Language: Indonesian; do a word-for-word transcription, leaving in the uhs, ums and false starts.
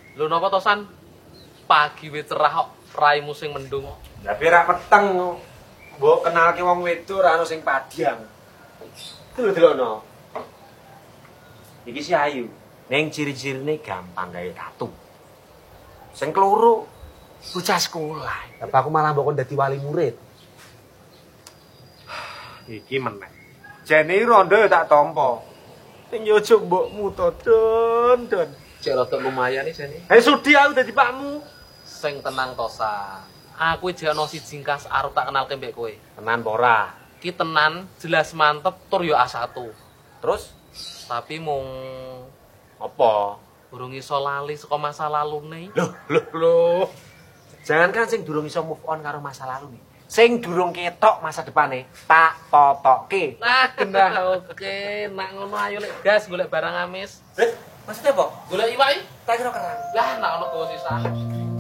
Lho napa to San? Pagi wis cerah kok raimu sing mendung. Lah ora peteng. Mbok kenalke wong wedok ora ono sing padhang. Itu lho delokno. Iki si Ayu. Ning ciri-cirine gampang gawe tatu. Sing keloro bocah sekolah. Apa aku malah mbok dadi wali murid. Iki meneh. Jene rondo tak tampa. Ning yo aja mbokmu to, Don, Don. Cek rada lumayan iki jane. Hei sudi aku dadi pakmu. Sing tenang to San. Aku iki ana siji kas arep tak kenalke mbek kowe. Tenan apa ora? Ki tenan, jelas mantep tur yo A satu. Terus Tapi mung apa? durung iso lali saka masa lalune. Loh, loh, loh. Jangan kan sing durung iso move on karo masa lalu nih. Sing durung ketok masa depane, tak totokke. Nah, genah oke. Nak ngono ayo lek gas golek barang amis. Eh, maksudnya apa? Golek iwak iki. Tak kira kerang. Lah, nak ono gowo sisa.